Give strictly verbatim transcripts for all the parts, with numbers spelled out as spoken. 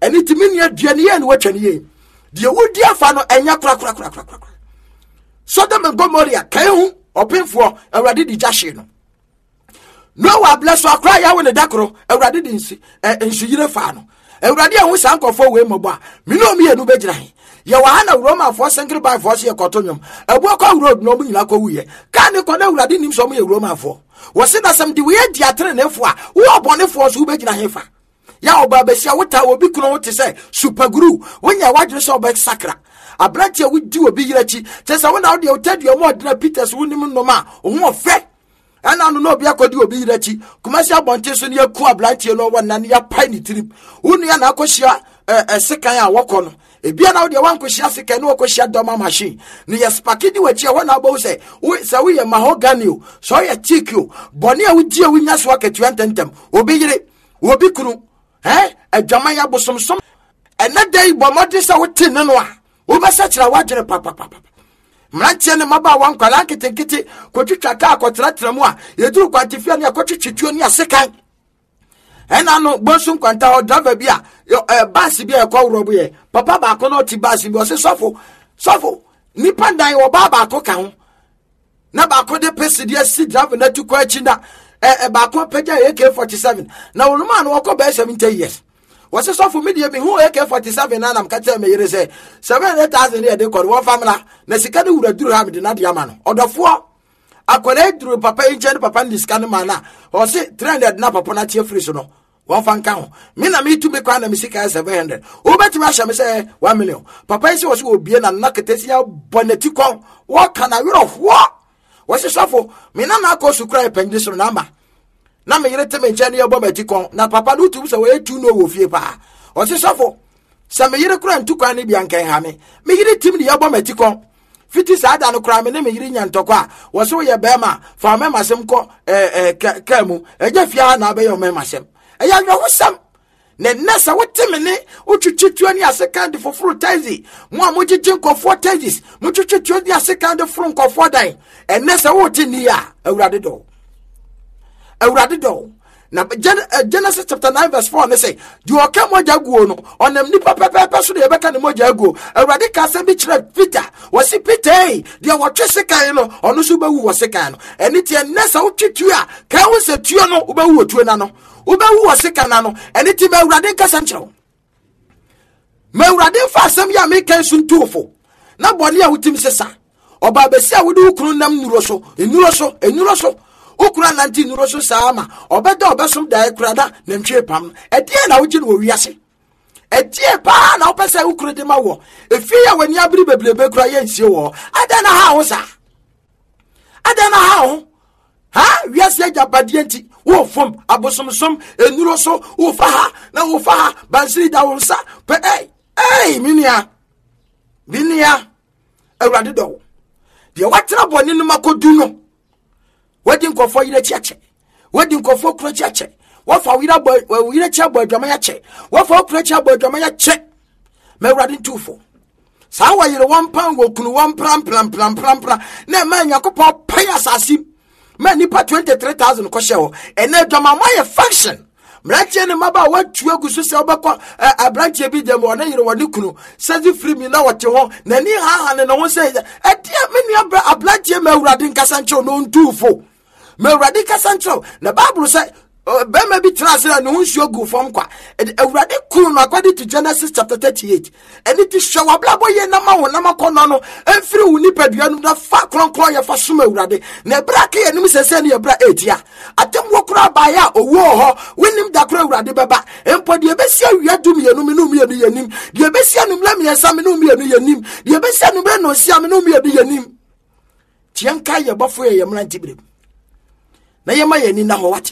eni timini aduane ye ne watwane ye de wudi afa no enya kra kra kra kra kra Sodom and Gomorrah kai hu opinfo awrade di jashe no no wa bless so akra ya we ne dakro awrade di nsi ensuyire fa no awrade a hu sankofo we mobo a me no me enu begira he ye wa ha na Roma for single by force ye kotonyom abu akwa road no mu nyina ko wuye ka ne ko na awrade nim so mo ye Roma for wo se na sam di we di atre ne fo a wo obonefo so begira he fa ya oba besia wota obi kuno wote say super guru wonya wadre so oba sakra abrante a wudi obi yirachi tesa wona wo de otadu mo odina Peters wonim no ma wo fe ana no no obi akodi obi yirachi kumasi abonte so ne yaku abrante no wona ne ya pai ni trip wonu ya na akohia eh sekan a wokɔ no ebia na wo de wankohia sekan no wakohia doma machine ne ya spakidi wachi a wona abo say we say we mahogany o so ya chick o boni a wudi a wunya so akatu antentem obi yire obi kunu eh adwaman ya bosomsom ena dai bomode sa wote ne no a wo besa kira wadwere papa papa mrantie ne maba wan kwala ketekete kotwitwa ka akotratra mu a yeduru kwantifia ne akotwitwituo ne asekan ena no bonsum kwanta o driver bia eh bus bia ekɔwro ye papa ba ko no ti bus bi o se sofo sofo ni pandan wo ba ba ko ka ho na ba ko de pesidie si driver na tu kwa chinda eh ba ko pagya A K forty-seven na wonuma no ko ba seventy years was a soft media be who A K forty-seven and I'm catching me say seven hundred thousand year they call one family. Nasikadi would have drew him the Nadiaman or the four. I could drew papa in papa in this kind of manner or say three hundred nap upon a tier free so no one fan count. Mina me to make one of Missika seven hundred. Over to Russia, me say one million. Papa was will be an anakatesia bonetico. What can I read of what? Was a soft Mina cause to cry pension number. Na me yere teme nche ne yobometikon na papa no tum se we tu no wo fie pa o se sofo se me yere kura ntukwa ne bia nkan ha me me yere tim ne yobometikon fiti sa da no kura me ne me yere nya ntokwa wo se wo ye bema fa me masem ko eh eh kamu eja fia na be yo me masem eya no hosam ne nasa wo teme ne wo twitwitwa ne aseka de foforo taxi mo a mo gigin nkofo taxis mo twitwitwa ne aseka de foro nkofo dan e nasa wo ti ni a awurade do Awurade do na Genesis chapter nine verse four ne say di oka moja guo no onam nipa pepepe so de ebeka ne moja guo awurade ka se bi kire Peter wasi Peter de wotwe sekan no ono so bewu wo sekan no eni tie nesa wotwetu a ka wo se tuo no obewu otuo na no obewu wo sekan na no eni tie awurade ka sanchero ma awurade fa asem ya me kan suntufo na boni a wutim sesa oba besi a wudi ukunu nam nuro so enuro so enuro so okura nanti nuro so sama obeda obesom da ekurada na ntwe pam edie na wugi no wiase edie pa na opese ukuru de ma wo efi ya wani abiri beblebe kura ye nsie wo adana ha wo sa adana ha wo ha wiase agabadie nti wo fom abosomsom enuro so wo fa ha na wo fa ha bansiri da wo sa pe eh eh minia minia awurade do de watena boni no makodu no wedding kofo yire chiache wedding kofo kro chiache wa fa wira boy wira chia boy dwama ya che wa fa kro chia boy dwama ya che me wradin tufo sa wa yire one pound wo kunu one pram pram pram pram pram na ma nyakopo paya asasi ma nipa twenty-three thousand ko shewo ene dwama ma ye function mrache ne maba wa tu agusu se obekọ abranche bi dem wona yire woni kunu sazi free mi na wote ho na ni ha ha ne no se etia me ni abranche ma wradin kasancho no ntufo me wradin kasancho na bible say be ma bi transfer no nsuo gu fom kwa awurade kunu no according to Genesis chapter thirty-eight and it is show ablabo ye na ma wona makono no emfiri wuni padua no da fa kronkron ye fa soma awurade na brake ye nim sese ne ye bra etia atem wokura ba ya owo ho winim da kura awurade beba empo de besi awia dum ye no me no me ye nim de besi anum la me yesa me no me ye nim de besi anum bre no sia me no me ye nim tianka ye bofo ye mranti bre na ye ma ye ni na ho wate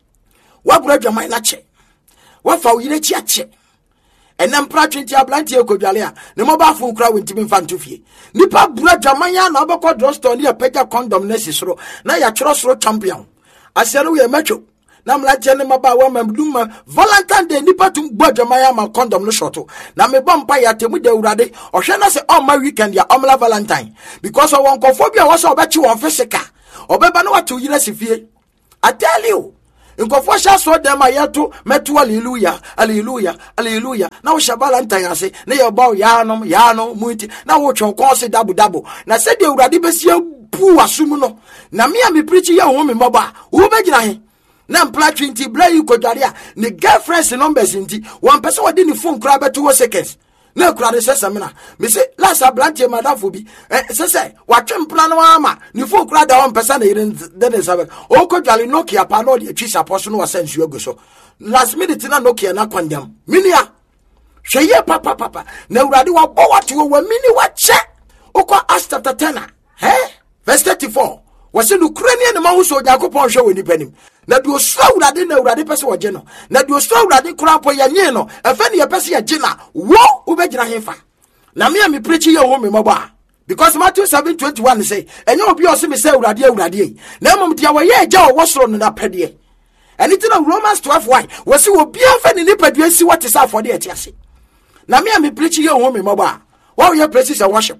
wa bradwaman na che wa fa uyire chi ache enam pra twenty ablanti ekodwale a ne mo ba fo kura wentimi mfanto fie nipa bradwaman ya na obekọ drugstore ne pega condom na sisoro na ya tworo soro champion asere we macho na mlaje ne maba wa mamduma Valentine Day nipa tum bradwaman ya ma condom no shoto na me bompa ya temu de urade ohwe na se on ma weekend ya omla Valentine because of one kophobia was obechi won physical obeba no watu yire sifie I tell you nkofo sha so dem ayeto meto hallelujah hallelujah hallelujah na wo shabala ntayase na ye bawo ya no ya no muti na wo twon kon se dabo dabo na se de urade besia pu asum no na me a me preach ye ho me moba wo begina he na mpla twenty bra yi kodware a ne girlfriends numbers nti one person wodi ni phone kra beto seconds na kra de sesamina me se last ablantie madafo bi eh se se watwe mpla no ama ni phone kra da one person na yire de de sabe o kodware Nokia pa no de atwi saposo no wasensu ago so last minute na Nokia na kwandam minia hweye papa papa na urade wa bo wate wo mini wa che okwa Acts chapter ten eh verse thirty-four wase no Ukrainian ma wo so Yakobon hwe woni panim na do so urade na urade pese wo je no na do so urade kura po yanye no efe ne pese ye je na wo ubegyina hefa na me me preach ye ho me moba because Matthew seven twenty-one say enye obi o se me say urade urade na mom tia wo ye ja wo soro no na pede eni tina Romans twelve one wase obi afa ne nipadua si what is afode etiase na me me preach ye ho me moba wo ye praises and worship.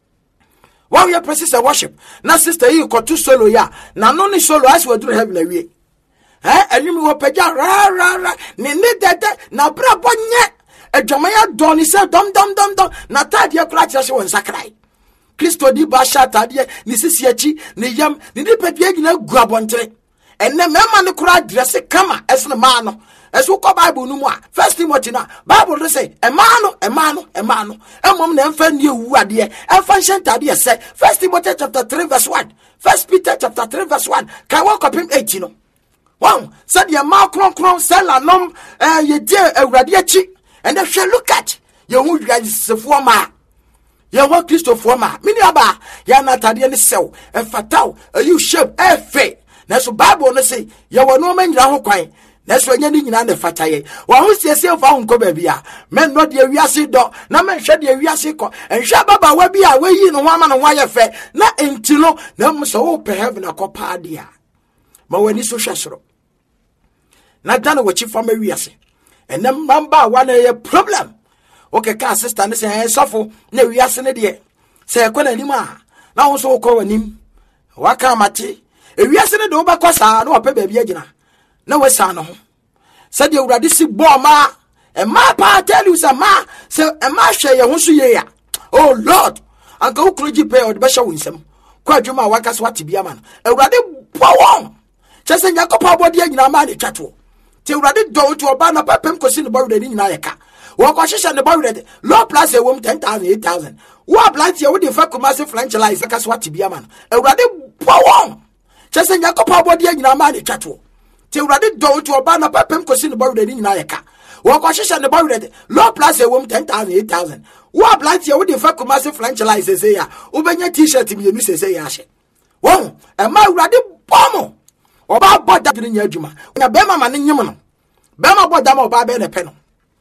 While you practice a worship, na sister you got two solo ya. Na no ni solo as we do heaven away. Eh, and you will pay ra ra ra. Ni ni dede na bra bonye. E jamaya doni se dom dom dom dom. Na tadia kratia se won sakrai. Kristo di ba sha tadia ni sisi echi ni yam ni di pedie gina guabontre. Enne mema ni kura dress kama esne ma no. Esu ko Bible no mu a First Timothy na Bible say e ma no e ma no e ma no emom na emfa nie wu ade e emfa nhyenta ade say First Timothy chapter three verse one First Peter chapter three verse one kai wa kopim eight no wow said ye ma kron kron sell anom eh ye die awurade achi and they shall look at ye hu wiasefo ma ye wa Christopher ma mini aba ya na tade ne sew e fataw you shape e fe na so Bible no say ye wo no ma nyira ho kwan Neso nya ni nyina ne fataye wa ho siesie fa ho ba bia men no de wiase do na men hwe de wiase ko enhwe baba wa bia we yi no ho ama no ho aye fe na enti no na mo so wo pe heaven akopa dia ma wani so hwesoro na dana wo chi fa ma wiase enem mamba wa na ye problem okay ka sister ne se en sofo na wiase ne de se ko na nim a na wo so ko wanim wa ka mate e wiase ne de wo ba kwasa na wo pe ba bia gina na wesa no said you urade si bo ma e ma pa tell you say ma say e ma hwe ye ho so ye ya oh Lord anka ukroji pay od be hwe winsem kwa adwuma waka so ate bia ma no e urade bo won chese Yakobon abode anyina ma ne twato ti urade do to oba na papem kosi ne bawre ni nyina ye ka wo ko hwehwe ne bawre low plus e wom ten thousand eight thousand wo blight ye wo de fa commercial franchise ka so ate bia ma no e urade bo won chese Yakobon abode anyina ma ne twato ti urade do to oba na papem kosi ne bawre ni nyina ye ka wo ko hwehwe ne bawre low plus e wom ten thousand eight thousand wo blight ye wo de fa commercial franchise se ya wo benya t-shirt mi mi se se ya hye wo e ma urade bomo oba boda diri nya adwuma na bema ma ne nyem no bema boda ma oba be ne pe no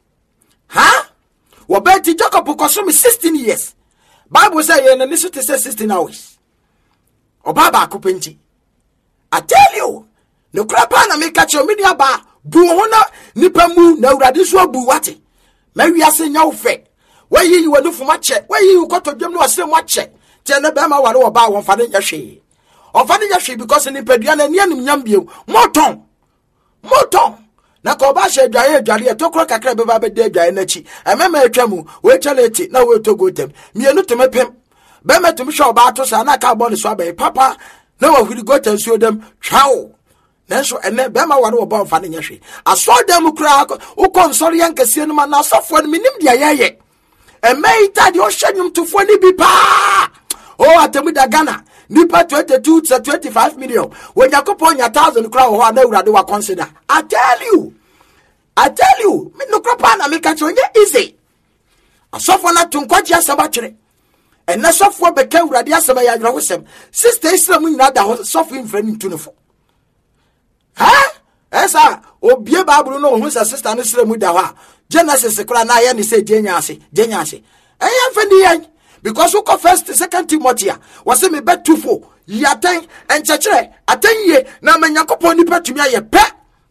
ha wo be ti Jacob koso me sixteen years Bible say ye na ni so te say sixteen hours oba ba akopenti I tell you no krapa na me catch your media ba bu ho na nipa mu na urade so abu wate ma wiase nya wo fe we yi wo no fuma che we yi ko to dwem no asem wa che te na bema ware wo ba won fa ne nya hwe ofani ya hwe because ni pedua na ni anim nyambie moton moton na ko ba hwe dwaye adware to kro kakra be ba be de adwaye na chi emema atwamu we chaleti na we to go tem mienu to mepem be metum hwe oba to sa na ka bo ne so abai papa na wa huri go tem so dem twao nanso ene be ma ware wo ba ofani nya hwe aso dem kra ko konsori yankasie no ma na asofo no minim dia yeye emeita de o hwanyum tofo ni bi pa o atemu da Ghana nipa twenty-two to twenty-five million when Yakobon ya thousand kra ho na urade wa consider I tell you I tell you me no kra na me ka che onye easy asofo na tunkwaji asaba kire ena sofo be ka urade asaba ya yero hosem sister Islam nyina da sofo infrani tunofo ha esa obie Bible no hu sa sister no Islam da ho Genesis kra na ya ni se jenya ase jenya ase eya fandi yan because who first second Timothy was me bet two four yaten and chechere atenye na ma Yakobon ni petumi aye pe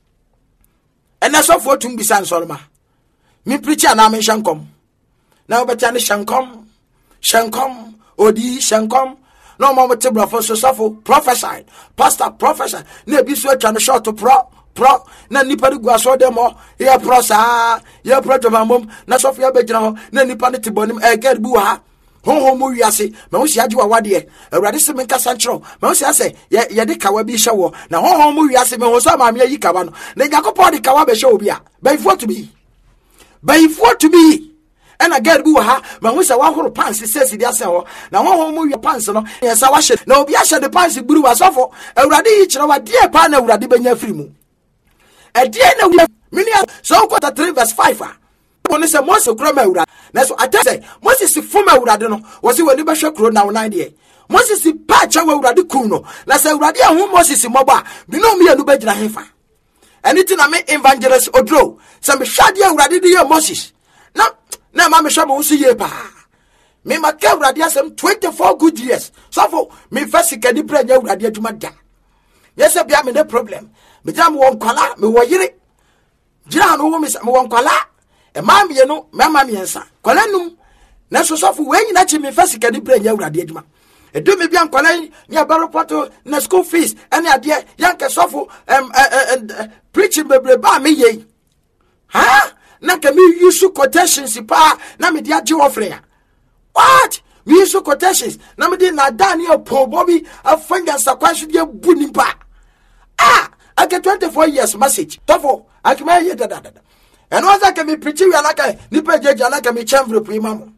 ena so for tum bisan solma me preacher na me shankom na obeta ne shankom shankom odi shankom no mo tebra for so so prophesy pastor prophesy na bi so atwa no short pro pro na nipa de gu aso dem ho ye pro sa ye pro dwamamom na sofo ya begina ho na nipa ne tibonim e gad bu ha honhom mu wiase ma wo sia agwa wade awurade se menka sanchro ma wo sia se ye ye de kawa bi hye wo na honhom mu wiase me ho so ma me yi kawa no na yakopɔ de kawa be hye obi a bayfo to bi bayfo to bi and a girl who ha, my wish I want pants, says it yourself. Now, one move your pants, no, yes, I wash it. No, be assured the pants in blue was awful. Already each of our dear partner would have been your free moon. A dear no, million, so got a three verse five. One is a most of Cromera. That's what I tell you. Most is the former Radano, was he when the Bashak Road now ninety-eight. Most is the patch of Radicuno. That's a Radia who Moses in Moba. Be no me a new bedra hefa. Anything I make evangelist or draw. Some shadia Radidia Moses. No. Na mama shama usi ye pa. Me make urade asem twenty-four good years. So for me first kadi branya urade adwuma da. Yes bia me the problem. Me jam won kwala me wo yire. Gira no wo me me won kwala. E ma me no me ma me ensa. Kwala num. Na so so for we nyina chi me first kadi branya urade adwuma. E do me bia kwala ni abaro poto na school fees ene ade yanke so for um preaching bebre ba me ye. Ha? Na ka me use quotations pa na me dia je ofre. What? Me use quotations na me dey na Daniel Paul Bobby afanga sakwasu dia bunipa. Ah, I get twenty-four years message. Tofo, I can hear that that. And once I can be preaching we like nipa jeje like me chambre primamo.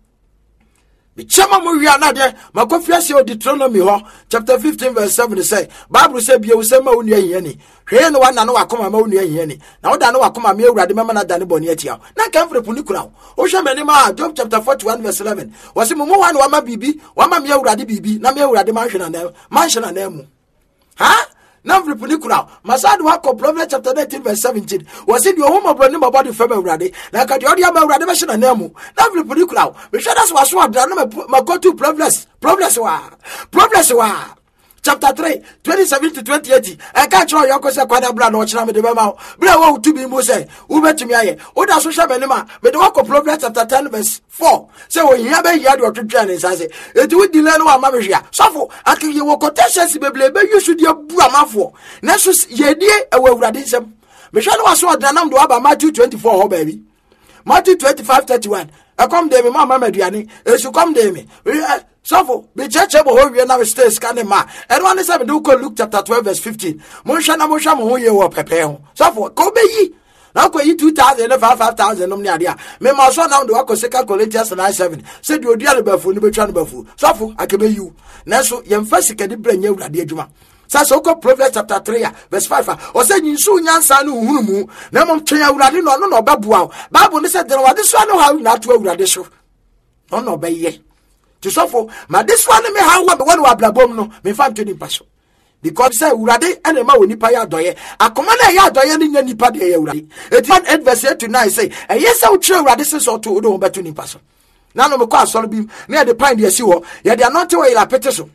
The chama mo wi anade makofia o Deuteronomy ho chapter fifteen verse seven say Bible say bia usema onu ahia hwe no wana no wakoma ma onu ahia ni na woda no wakoma me awurade mema na dane boni atia na kamfre puni kura o hwe mani ma Job chapter forty-one verse eleven wase mo mo wana wa ma bibi wa ma me awurade bibi na me awurade ma hwe na na ma hwe na na mu ha na mfre puni kura masadu wa ko Proverbs chapter nineteen verse seventeen wase di ohoma broni ma body fam awurade na ka di odi ama awurade ma hwe na na mu na mfre puni kura me hwe das wa so adra na ma go to Proverbs Proverbs wa Proverbs wa chapter three twenty-seven to twenty-eight I can't try your question kwada bra no chira me de bema bra wo to be mo say wo betumi aye wo da social benema me de work of Proverbs chapter ten verse four say wo hia be hia de otwetwa ne say eti wo dile no ama me hia sofo akye wo quotations beble be yusu de bu amafo na so ye die e wo awurade nsem me hwa no waso odranam do aba Matthew twenty-four ho ba bi Matthew twenty-five thirty-one e come de me mama maduane e su come de me Sofo, be church ebo ho wie na we stay scanning ma. And one is seven do ko Luke chapter twelve verse fifteen. Mo hwa na mo hwa mo ho ye wo pepe ho. Sofo, ko be yi. Na ko yi two thousand and five thousand no ne ade a. Me ma so na do ko Second Corinthians nine seven. Say di odi ale bafu ni betwa no bafu. Sofo, akebe yi. Na so ye mfa sika de branya awurade adwuma. Sasa ko Proverbs chapter three verse five. O say nyinsu nyansa no hunu mu. Na mo twen awurade no no no obabua. Bible ne say de wade so no ha na to awurade so. No no be ye. To suffer, but this one me how one one wablabom no me fan to nipa because say urade and ma woni pa ya doye akoma na ya doye ni nya nipa de ya urade eighty-one eight verse eight to nine say e yes how true urade say so to do beto nipa so na no me kwa asoro bi na de pan de asi wo ye de anote we la pete so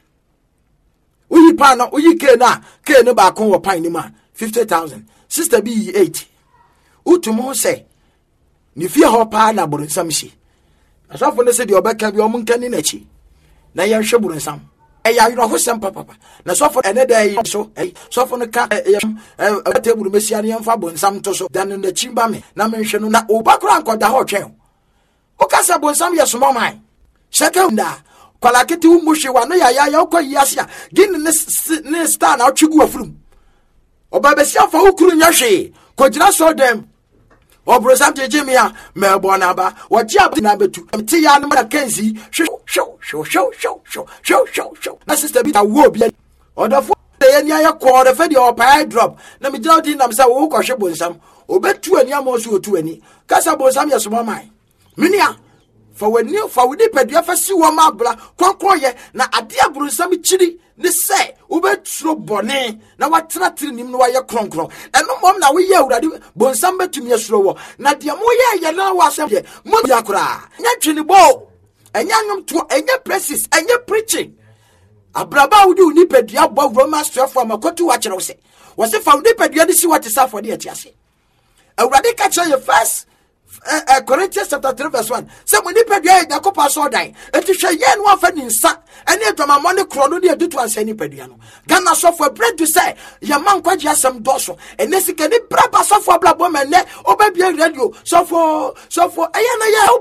uyi pan no uyi ke na ke no ba kon wo pan ni ma fifty thousand sister be eighty utumo say ni fie ho pa na boro nsam shi asafo ne se de obeka bi omun kani na chi na ye hwe buru nsam e ya yiro ho sem papa na sofo ene da so e sofo no ka e teburu mesia ne yemfa bo nsam to so dan na chi ba me na me hwe no na obakura ankoda ho twen o ka se bo nsam ye somo man sekenda kwala kete wu muhwe wa no ya ya ya okọ yiasia gin ne ne star na otwegu afurum oba besia fa okuru nya hwe ko gira so dem Obrosam Jimia, Melbonaba, what jab na betu, Tia no Mackenzie, show, show, show, show, show, show, show, show, show. My sister be a whoop yet. Or the four day and ya quarter fed your pie drop. Let me tell you, I'm so who or ship with some, or bet two and yamos to any. Casabosam, yes, my mind. Minia. For when you for we did your first one mabla, conquer na adia brusam chili, the say, Ubet slow bonnet, now what threatening him while you're cronkron. And no mom now we yell that bonsamba to me a slower. Nadia moya yellow was here, Modiacra, naturally bow, and young to any places, and you're preaching. A braba would do nip at your bow master from a cotu watcher. Was the found nip at the other see what is up for the Tiasi. A radical catcher your first. uh, uh, Corinthians chapter three verse one. Say when you pay the Yakopa so die. It is a yen one fan in sa. And yet my money chrono near do to answer any pediano. Ghana software bread to say your man quite just some dorsal. And this can be braba software black woman there. Oh baby radio. So for so for ayana ya